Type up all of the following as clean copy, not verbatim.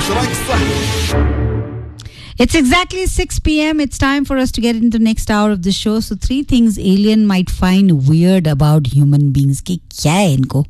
It's exactly 6 p.m. It's time for us to get into the next hour of the show. So 3 things alien might find weird about human beings. Ki kya hai inko?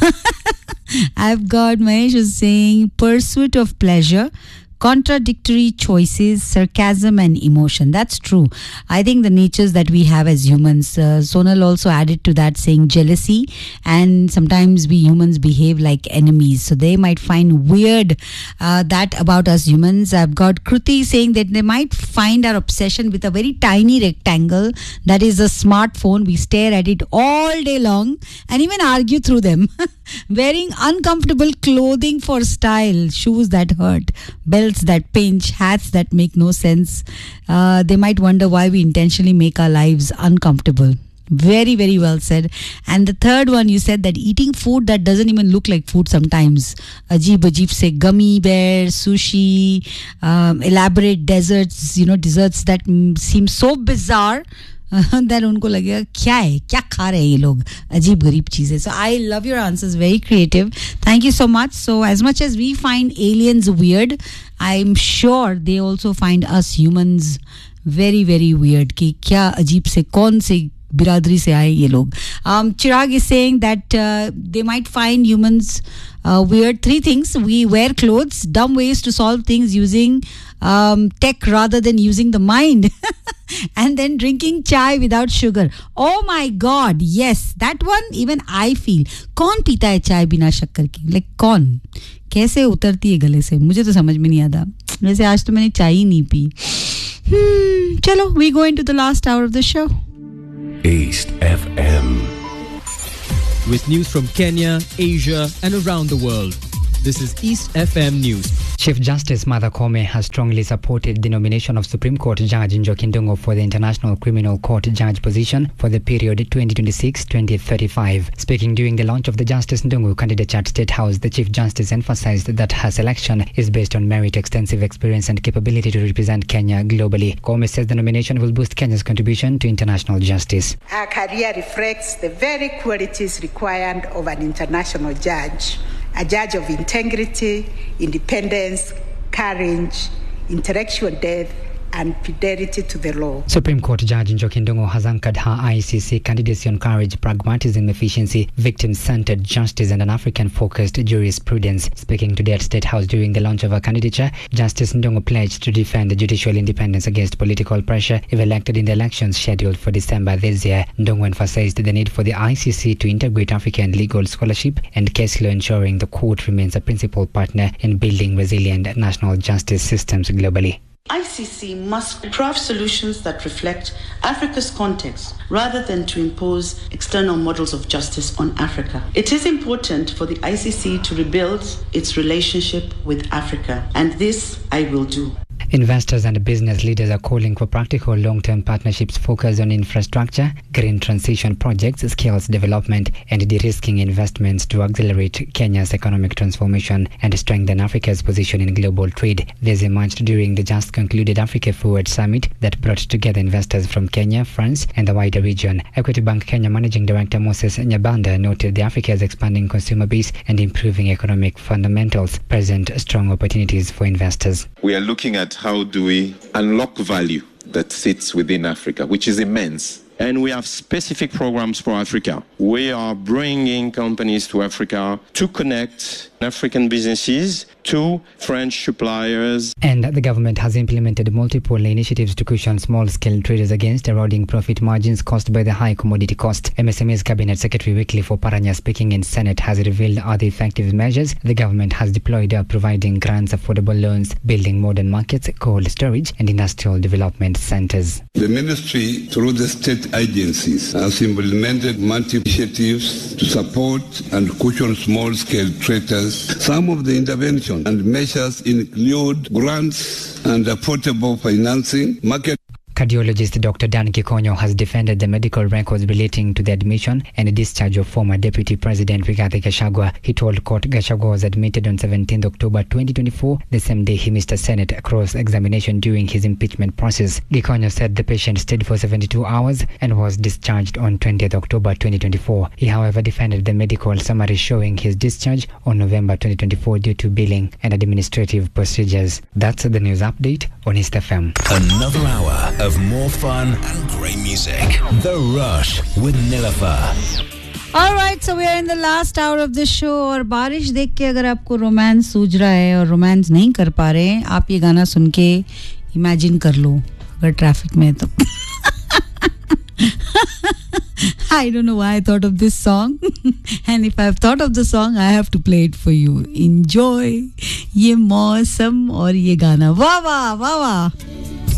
I've got Mahesh is saying pursuit of pleasure, contradictory choices, sarcasm and emotion. That's true. I think the natures that we have as humans, Sonal also added to that saying jealousy, and sometimes we humans behave like enemies. So they might find weird that about us humans. I've got Kruti saying that they might find our obsession with a very tiny rectangle that is a smartphone. We stare at it all day long and even argue through them. Wearing uncomfortable clothing for style, shoes that hurt, belts that pinch, hats that make no sense. They might wonder why we intentionally make our lives uncomfortable. Very, very well said. And the third one, you said that eating food that doesn't even look like food sometimes. Ajeeb say gummy bears, sushi, elaborate desserts, desserts that seem so bizarre that उनको लगेगा क्या है, क्या खा रहे हैं ये लोग, अजीब गरीब चीजें. So I love your answers, very creative. Thank you so much. So as much as we find aliens weird, I'm sure they also find us humans very, very weird. कि क्या अजीब से कौन से बिरादरी से आए ये लोग. Chirag is saying that they might find humans weird. 3 things: we wear clothes, dumb ways to solve things using tech rather than using the mind, and then drinking chai without sugar. Oh my God, yes, that one even I feel. कौन पीता है चाय बिना शक्कर की? Like कौन? कैसे उतरती है गले से? मुझे तो समझ में नहीं आता. वैसे आज तो मैंने चाय ही नहीं पी. चलो, we go into the last hour of the show. East FM. With news from Kenya, Asia and around the world. This is East FM News. Chief Justice Martha Koome has strongly supported the nomination of Supreme Court Judge Njoki Ndung'u for the International Criminal Court Judge position for the period 2026-2035. Speaking during the launch of the Justice Ndung'u candidature at State House, the Chief Justice emphasized that her selection is based on merit, extensive experience and capability to represent Kenya globally. Koome says the nomination will boost Kenya's contribution to international justice. Her career reflects the very qualities required of an international judge. A judge of integrity, independence, courage, intellectual depth, and fidelity to the law. Supreme Court Judge Njoki Ndung'u has anchored her ICC candidacy on courage, pragmatism, efficiency, victim-centered justice, and an African-focused jurisprudence. Speaking today at State House during the launch of her candidature, Justice Ndung'u pledged to defend the judicial independence against political pressure if elected in the elections scheduled for December this year. Ndung'u emphasized the need for the ICC to integrate African legal scholarship and case law, ensuring the court remains a principal partner in building resilient national justice systems globally. ICC must craft solutions that reflect Africa's context rather than to impose external models of justice on Africa. It is important for the ICC to rebuild its relationship with Africa, and this I will do. Investors and business leaders are calling for practical long-term partnerships focused on infrastructure, green transition projects, skills development, and de-risking investments to accelerate Kenya's economic transformation and strengthen Africa's position in global trade. This emerged during the just concluded Africa Forward Summit that brought together investors from Kenya, France, and the wider region. Equity Bank Kenya Managing Director Moses Nyabanda noted the Africa's expanding consumer base and improving economic fundamentals present strong opportunities for investors. We are looking at how do we unlock value that sits within Africa, which is immense. And we have specific programs for Africa. We are bringing companies to Africa to connect African businesses to French suppliers. And the government has implemented multiple initiatives to cushion small-scale traders against eroding profit margins caused by the high commodity cost. MSME's Cabinet Secretary Wycliffe Oparanya, speaking in Senate, has revealed other effective measures the government has deployed, providing grants, affordable loans, building modern markets, cold storage, and industrial development centers. The ministry, through the state agencies, has implemented multiple initiatives to support and cushion small-scale traders. Some of the interventions and measures include grants and affordable financing, market Cardiologist Dr. Dan Kikonyo has defended the medical records relating to the admission and discharge of former Deputy President Rigathi Gachagua. He told court Gachagua was admitted on 17th October 2024, the same day he missed a Senate cross-examination during his impeachment process. Kikonyo said the patient stayed for 72 hours and was discharged on 20th October 2024. He, however, defended the medical summary showing his discharge on November 2024 due to billing and administrative procedures. That's the news update on East FM. Another hour of more fun and great music. The Rush with Nilofer. All right, so we are in the last hour of the show. और बारिश देख के अगर आपको romance सूझ रहा है और रोमांस नहीं कर पा रहे हैं, आप ये गाना सुन के इमेजिन कर लो अगर ट्रैफिक में है तो. I don't know why I thought of this song. And if I've thought of the song, I have to play it for you. Enjoy ये मौसम और ये गाना. वाह वाह वाह वाह.